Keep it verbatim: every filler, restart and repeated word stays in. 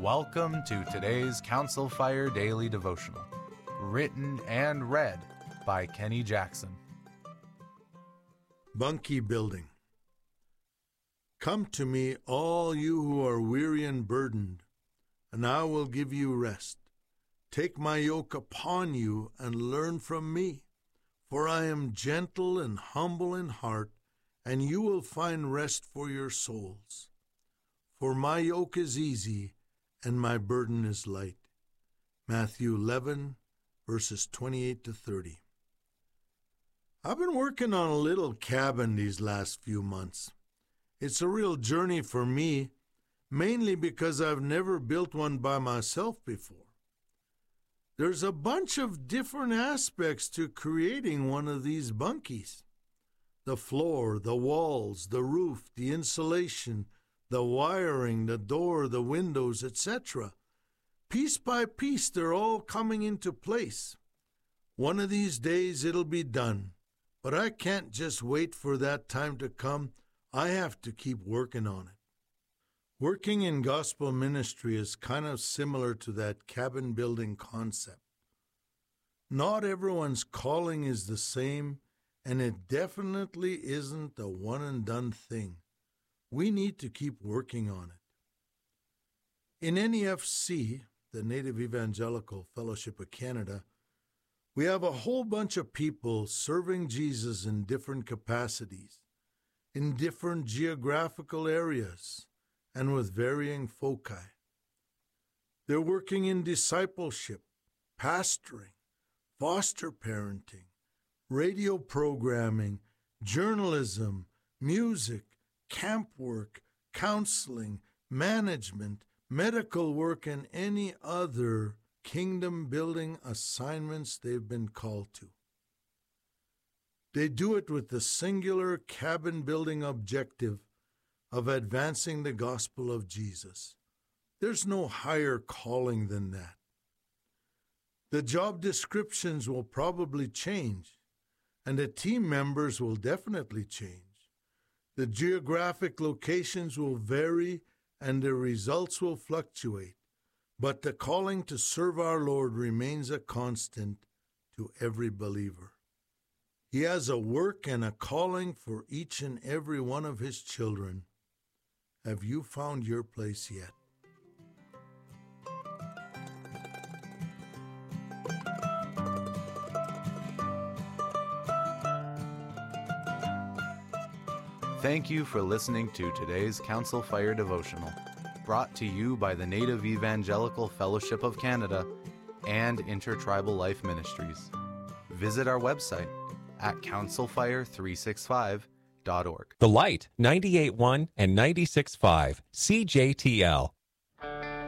Welcome to today's Council Fire Daily Devotional, written and read by Kenny Jackson. Bunkie Building. Come to me, all you who are weary and burdened, and I will give you rest. Take my yoke upon you and learn from me, for I am gentle and humble in heart, and you will find rest for your souls. For my yoke is easy and my burden is light. Matthew eleven, verses twenty-eight to thirty. I've been working on a little cabin these last few months. It's a real journey for me, mainly because I've never built one by myself before. There's a bunch of different aspects to creating one of these bunkies. The floor, the walls, the roof, the insulation, the wiring, the door, the windows, et cetera. Piece by piece, they're all coming into place. One of these days it'll be done, but I can't just wait for that time to come. I have to keep working on it. Working in gospel ministry is kind of similar to that cabin building concept. Not everyone's calling is the same, and it definitely isn't a one-and-done thing. We need to keep working on it. In N E F C, the Native Evangelical Fellowship of Canada, we have a whole bunch of people serving Jesus in different capacities, in different geographical areas, and with varying foci. They're working in discipleship, pastoring, foster parenting, radio programming, journalism, music, camp work, counseling, management, medical work, and any other kingdom-building assignments they've been called to. They do it with the singular cabin-building objective of advancing the gospel of Jesus. There's no higher calling than that. The job descriptions will probably change, and the team members will definitely change. The geographic locations will vary and the results will fluctuate, but the calling to serve our Lord remains a constant to every believer. He has a work and a calling for each and every one of his children. Have you found your place yet? Thank you for listening to today's Council Fire Devotional, brought to you by the Native Evangelical Fellowship of Canada and Intertribal Life Ministries. Visit our website at council fire three sixty-five dot org. The Light, ninety-eight point one and ninety-six point five, C J T L.